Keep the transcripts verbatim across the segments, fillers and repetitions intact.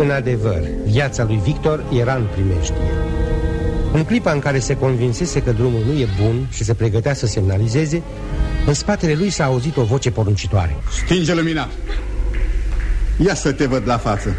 În adevăr, viața lui Victor era în primejdie. În clipa în care se convinsese că drumul nu e bun și se pregătea să semnalizeze, în spatele lui s-a auzit o voce poruncitoare. Stinge lumina! Ia să te văd la față.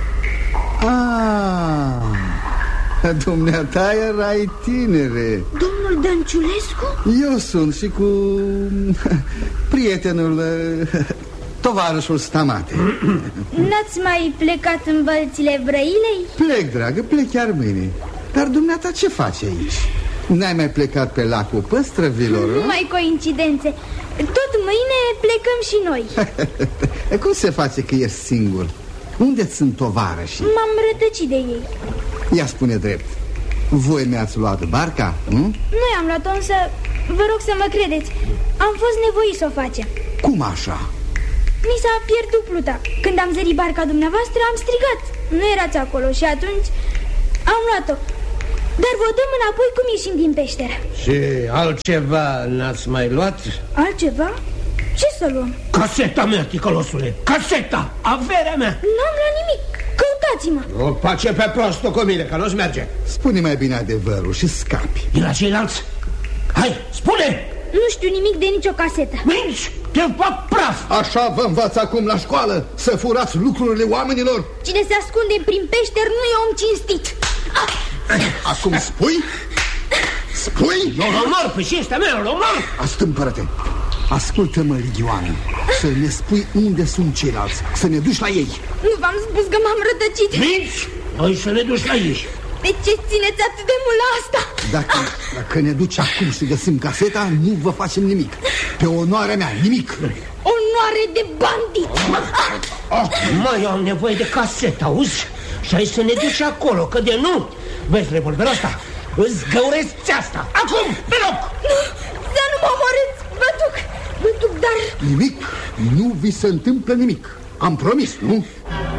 Ah, dumneata erai tinere. Domnul Dănciulescu? Eu sunt și cu prietenul, tovarășul Stamate. N-ați mai plecat în Bălțile Brăilei? Plec, dragă, plec chiar mâine. Dar dumneata ce faci aici? N-ai mai plecat pe lacul Păstrăvilor? Nu mai coincidențe. Tot mâine plecăm și noi. Cum se face că ești singur? Unde sunt tovarășii? M-am rătăcit de ei. Ia spune drept, voi mi-ați luat barca, nu? Noi am luat-o, însă vă rog să mă credeți, am fost nevoiți să o facem. Cum așa? Mi s-a pierdut pluta. Când am zărit barca dumneavoastră, am strigat. Nu erați acolo și atunci am luat-o. Dar vă dăm înapoi cum ieșim din peșteră. Și altceva n-ați mai luat? Altceva? Ce să luăm? Caseta mea, ticălosule, caseta, averea mea. N-am luat nimic, căutați-mă. O pace pe prostul cu mine, că nu-ți merge. Spune mai bine adevărul și scapi. Din la ceilalți? Hai, spune! Nu știu nimic de nicio casetă. Minci, te fac praf. Așa vă învață acum la școală, să furați lucrurile oamenilor. Cine se ascunde prin peșteri nu e om cinstit. Acum spui? Spui? Eu l-omor, pe cinstea mea, l-omor. Astâmpără-te. Ascultă-mă, Ligioană, să ne spui unde sunt ceilalți, să ne duci la ei. Nu v-am spus că m-am rătăcit. Minți? Noi să ne duci la ei. De ce țineți atât de mult la asta? Dacă, dacă ne duci acum și găsim caseta, nu vă facem nimic. Pe onoarea mea, nimic. Onoare de bandit. Oh, mai am nevoie de casetă, auzi? Și ai să ne duci acolo, că de nu. Vezi revolverul ăsta? Îți găuresc țeasta. Acum, pe loc. Nu, să nu mă omorâți. Vă duc, vă duc, dar... Nimic, nu vi se întâmplă nimic. Am promis, nu?